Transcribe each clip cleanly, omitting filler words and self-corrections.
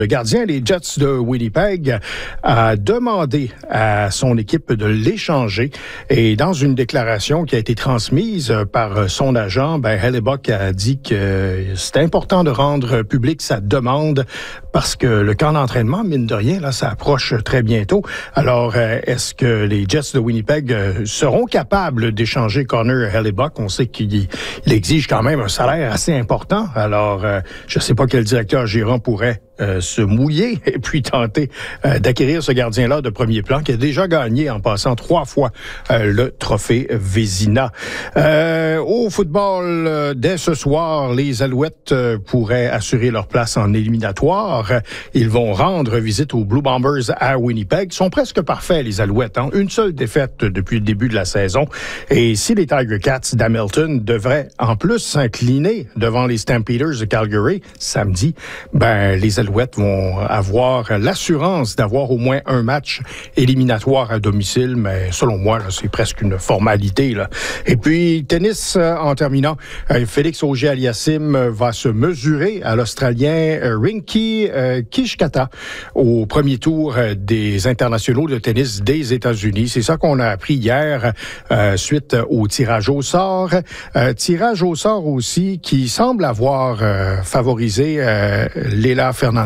Le gardien des Jets de Winnipeg a demandé à son équipe de l'échanger et dans une déclaration qui a été transmise par son agent, Hellebuyck a dit que c'est important de rendre public sa demande parce que le camp d'entraînement, mine de rien, là, ça approche très bientôt. Alors, est-ce que les Jets de Winnipeg seront capables d'échanger Connor Hellebuyck? On sait qu'il exige quand même un salaire assez important. Alors, je ne sais pas quel directeur gérant pourrait se mouiller et puis tenter d'acquérir ce gardien-là de premier plan qui a déjà gagné en passant 3 fois le trophée Vézina. Au football, dès ce soir, les Alouettes pourraient assurer leur place en éliminatoire. Ils vont rendre visite aux Blue Bombers à Winnipeg. Ils sont presque parfaits, les Alouettes. Une seule défaite depuis le début de la saison. Et si les Tiger Cats d'Hamilton devraient en plus s'incliner devant les Stampeders de Calgary samedi, les Alouettes vont avoir l'assurance d'avoir au moins un match éliminatoire à domicile, mais selon moi, là, c'est presque une formalité, là. Et puis, tennis, en terminant, Félix Auger-Aliassime va se mesurer à l'Australien Rinky Kishkata au premier tour des internationaux de tennis des États-Unis. C'est ça qu'on a appris hier suite au tirage au sort. Tirage au sort aussi qui semble avoir favorisé Leila Fernandez,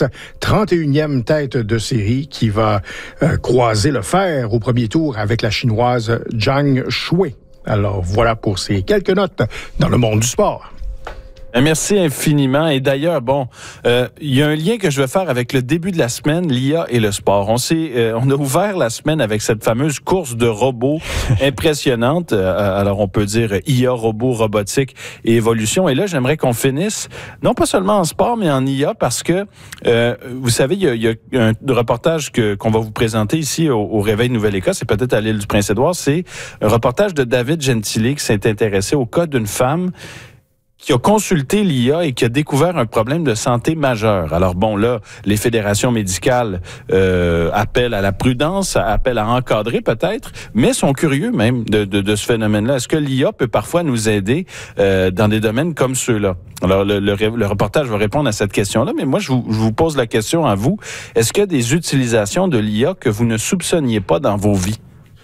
31e tête de série qui va croiser le fer au premier tour avec la Chinoise Zhang Shuai. Alors voilà pour ces quelques notes dans le monde du sport. Merci infiniment. Et d'ailleurs, il y a un lien que je vais faire avec le début de la semaine, l'IA et le sport. On a ouvert la semaine avec cette fameuse course de robots impressionnante. Alors, on peut dire IA, robots, robotique et évolution. Et là, j'aimerais qu'on finisse, non pas seulement en sport, mais en IA, parce que, vous savez, il y a un reportage qu'on va vous présenter ici au Réveil Nouvelle-Écosse et peut-être à l'île du Prince-Édouard. C'est un reportage de David Gentili qui s'est intéressé au cas d'une femme qui a consulté l'IA et qui a découvert un problème de santé majeur. Alors là, les fédérations médicales appellent à la prudence, appellent à encadrer peut-être, mais sont curieux même de ce phénomène-là. Est-ce que l'IA peut parfois nous aider dans des domaines comme ceux-là? Alors, le reportage va répondre à cette question-là, mais moi, je vous pose la question à vous. Est-ce qu'il y a des utilisations de l'IA que vous ne soupçonniez pas dans vos vies?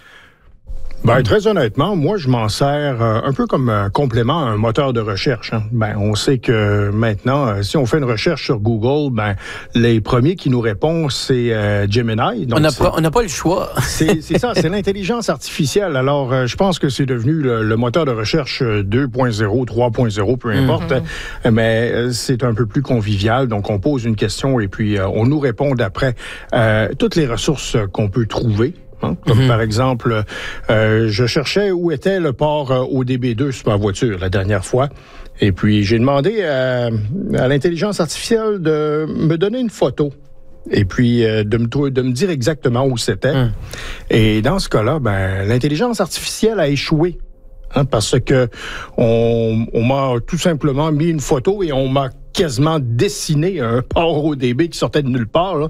Très honnêtement, moi, je m'en sers un peu comme un complément à un moteur de recherche. On sait que maintenant, si on fait une recherche sur Google, les premiers qui nous répondent, c'est Gemini. Donc on n'a pas le choix. C'est ça, c'est l'intelligence artificielle. Alors, je pense que c'est devenu le moteur de recherche 2.0, 3.0, peu importe. Mais c'est un peu plus convivial. Donc, on pose une question et puis on nous répond d'après toutes les ressources qu'on peut trouver. Comme par exemple, je cherchais où était le port ODB2 sur ma voiture la dernière fois. Et puis, j'ai demandé à l'intelligence artificielle de me donner une photo. Et puis, de me dire exactement où c'était. Et dans ce cas-là, l'intelligence artificielle a échoué. Parce que on m'a tout simplement mis une photo et on m'a quasiment dessiné un port ODB qui sortait de nulle part. Là.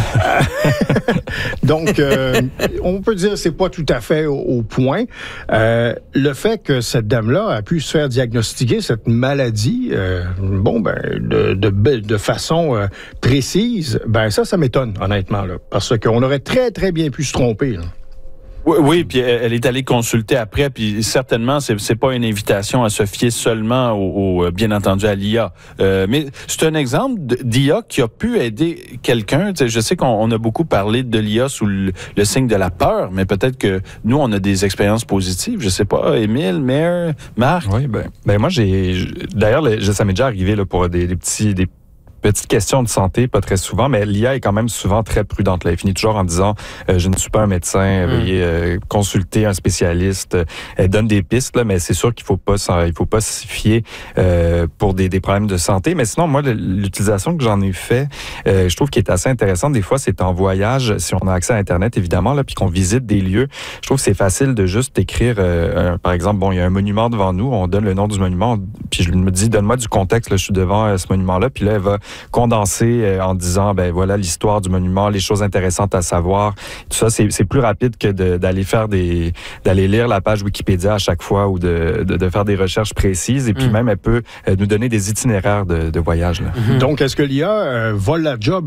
Donc, on peut dire que c'est pas tout à fait au point. Le fait que cette dame-là a pu se faire diagnostiquer cette maladie, de façon précise, ça m'étonne, honnêtement, là, parce qu'on aurait très, très bien pu se tromper, là. Oui, puis elle est allée consulter après, puis certainement, c'est pas une invitation à se fier seulement bien entendu, à l'IA. Mais c'est un exemple d'IA qui a pu aider quelqu'un. Tu sais, je sais qu'on a beaucoup parlé de l'IA sous le signe de la peur, mais peut-être que nous, on a des expériences positives. Je sais pas, Émile, Maire, Marc? Oui, moi, d'ailleurs, ça m'est déjà arrivé là, pour des petites questions de santé, pas très souvent, mais l'IA est quand même souvent très prudente. Là. Elle finit toujours en disant je ne suis pas un médecin, veuillez consulter un spécialiste. Elle donne des pistes, là, mais c'est sûr qu'il faut pas s'y fier pour des problèmes de santé. Mais sinon, moi, l'utilisation que j'en ai fait, je trouve qu'il est assez intéressant. Des fois, c'est en voyage, si on a accès à Internet, évidemment, là, puis qu'on visite des lieux. Je trouve que c'est facile de juste écrire, par exemple, il y a un monument devant nous, on donne le nom du monument, puis je me dis, donne-moi du contexte, là, je suis devant ce monument-là, puis là, elle va condensé en disant, ben voilà l'histoire du monument, les choses intéressantes à savoir. Tout ça, c'est plus rapide que d'aller lire la page Wikipédia à chaque fois ou de faire des recherches précises. Et puis même, elle peut nous donner des itinéraires de voyage. Là. Donc, est-ce que l'IA vole la job